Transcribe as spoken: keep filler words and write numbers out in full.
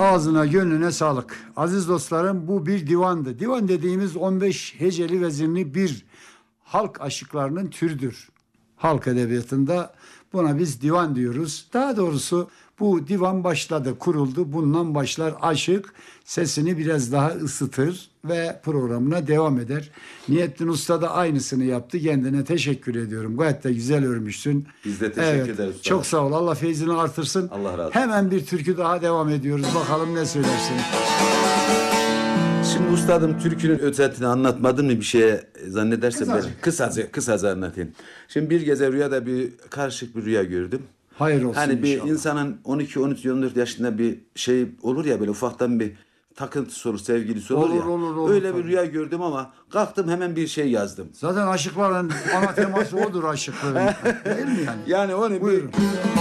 Ağzına gönlüne sağlık. Aziz dostlarım, bu bir divandı. Divan dediğimiz on beş heceli vezinli bir halk aşıklarının türüdür. Halk edebiyatında buna biz divan diyoruz. Daha doğrusu bu divan başladı, kuruldu. Bundan başlar aşık, sesini biraz daha ısıtır ve programına devam eder. Nihattin Usta da aynısını yaptı. Kendine teşekkür ediyorum. Gayet de güzel örmüşsün. Biz de teşekkür evet, ederiz usta. Çok sağ ol. Allah feyzini artırsın. Allah razı olsun. Hemen bir türkü daha devam ediyoruz. Bakalım ne söylersin? Şimdi ustadım türkünün özetini anlatmadım mı bir şeye zannedersem ben Kısaca. kısaca kısaca anlatayım. Şimdi bir gece rüyada bir karışık bir rüya gördüm. Hayır olsun Hani bir inşallah. insanın on iki, on üç, on dört yaşında bir şey olur ya, böyle ufaktan bir takıntısı olur, sevgilisi olur, Olur, ya. olur, olur, Öyle tabii. bir rüya gördüm ama kalktım hemen bir şey yazdım. Zaten aşıkların ana teması odur, aşıklığın. Değil mi yani? Yani onu Buyurun. bir